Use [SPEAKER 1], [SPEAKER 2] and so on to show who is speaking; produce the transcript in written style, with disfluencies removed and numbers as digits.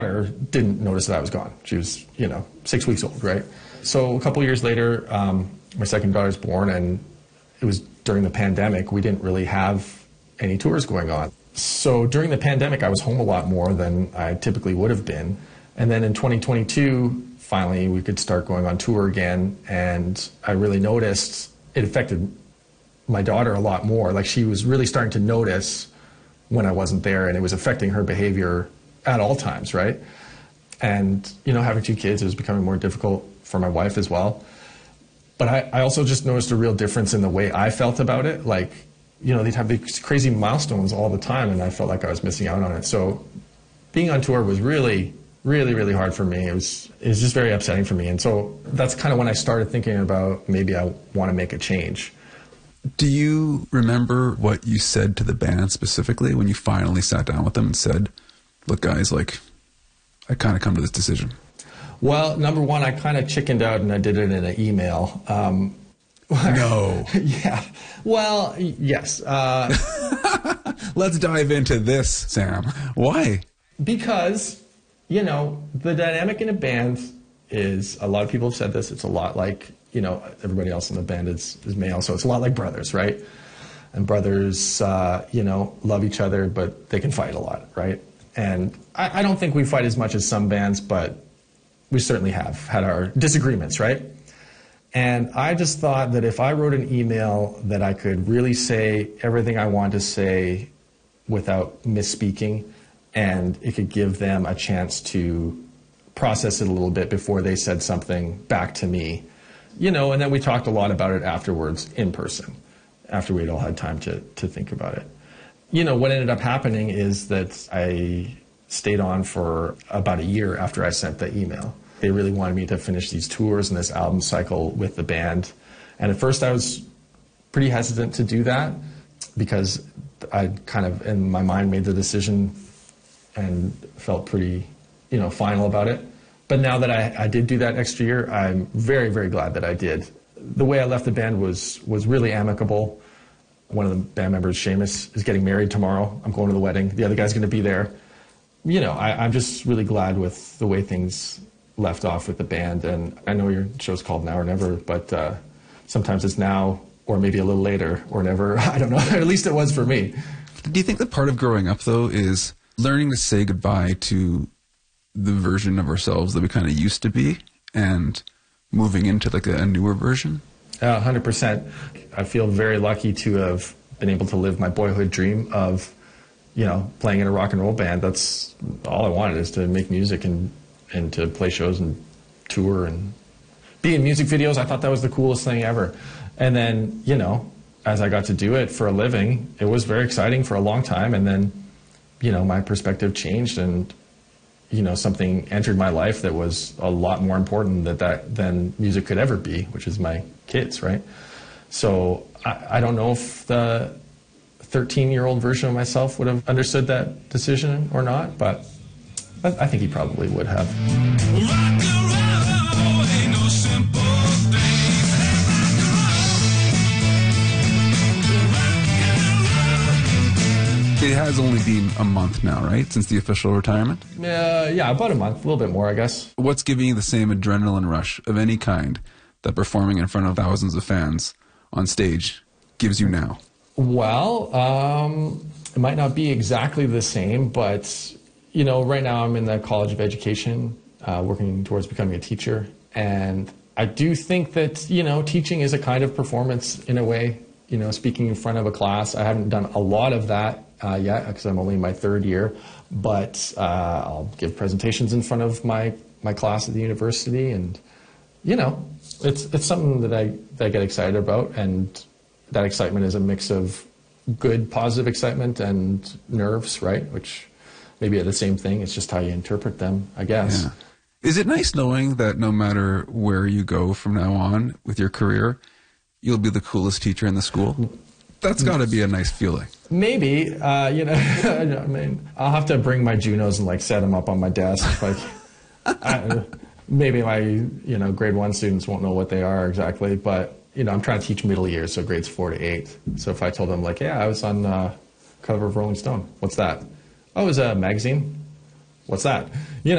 [SPEAKER 1] daughter didn't notice that I was gone. She was, 6 weeks old, right? So a couple years later, my second daughter's born, and it was during the pandemic. We didn't really have any tours going on. So during the pandemic, I was home a lot more than I typically would have been. And then in 2022, finally, we could start going on tour again, and I really noticed it affected my daughter a lot more. Like, she was really starting to notice when I wasn't there, and it was affecting her behavior at all times, right? And, having two kids, it was becoming more difficult for my wife as well. But I also just noticed a real difference in the way I felt about it. Like, they'd have these crazy milestones all the time, and I felt like I was missing out on it. So being on tour was really, really, really hard for me. It was just very upsetting for me. And so that's kind of when I started thinking about maybe I want to make a change.
[SPEAKER 2] Do you remember what you said to the band specifically when you finally sat down with them and said, look, guys, I kind of come to this decision?
[SPEAKER 1] Well, number one, I kind of chickened out, and I did it in an email.
[SPEAKER 2] No.
[SPEAKER 1] Yeah. Well, yes.
[SPEAKER 2] Let's dive into this, Sam. Why?
[SPEAKER 1] Because, the dynamic in a band is, a lot of people have said this, it's a lot like, everybody else in the band is male, so it's a lot like brothers, right? And brothers, love each other, but they can fight a lot, right? And I don't think we fight as much as some bands, but we certainly have had our disagreements, right? And I just thought that if I wrote an email that I could really say everything I wanted to say without misspeaking, and it could give them a chance to process it a little bit before they said something back to me, and then we talked a lot about it afterwards in person, after we'd all had time to think about it. What ended up happening is that I stayed on for about a year after I sent the email. They really wanted me to finish these tours and this album cycle with the band. And at first I was pretty hesitant to do that because I kind of, in my mind, made the decision and felt pretty, final about it. But now that I did do that extra year, I'm very, very glad that I did. The way I left the band was really amicable. One of the band members, Seamus, is getting married tomorrow. I'm going to the wedding. The other guy's going to be there. I'm just really glad with the way things left off with the band. And I know your show's called Now or Never, but sometimes it's now or maybe a little later or never. I don't know. At least it was for me.
[SPEAKER 2] Do you think that part of growing up, though, is learning to say goodbye to the version of ourselves that we kind of used to be and moving into a newer version?
[SPEAKER 1] 100%. I feel very lucky to have been able to live my boyhood dream of, playing in a rock and roll band. That's all I wanted, is to make music and to play shows and tour and be in music videos. I thought that was the coolest thing ever. And then, as I got to do it for a living, it was very exciting for a long time. And then, my perspective changed, and something entered my life that was a lot more important than music could ever be, which is my kids, right? So I don't know if the 13-year-old version of myself would have understood that decision or not, but I think he probably would have.
[SPEAKER 2] It has only been a month now, right, since the official retirement?
[SPEAKER 1] Yeah, about a month, a little bit more, I guess.
[SPEAKER 2] What's giving you the same adrenaline rush of any kind that performing in front of thousands of fans on stage gives you now?
[SPEAKER 1] Well, it might not be exactly the same, but, right now I'm in the College of Education, working towards becoming a teacher. And I do think that, teaching is a kind of performance in a way. Speaking in front of a class. I haven't done a lot of that yet because I'm only in my third year, but I'll give presentations in front of my class at the university, and it's something that I get excited about, and that excitement is a mix of good, positive excitement and nerves, right? Which maybe are the same thing. It's just how you interpret them, I guess.
[SPEAKER 2] Yeah. Is it nice knowing that no matter where you go from now on with your career, you'll be the coolest teacher in the school? That's got to be a nice feeling.
[SPEAKER 1] Maybe, I mean, I'll have to bring my Junos and set them up on my desk. Maybe my, grade 1 students won't know what they are exactly, but, I'm trying to teach middle years, so grades 4 to 8. So if I told them yeah, I was on the cover of Rolling Stone, what's that? Oh, it was a magazine. What's that?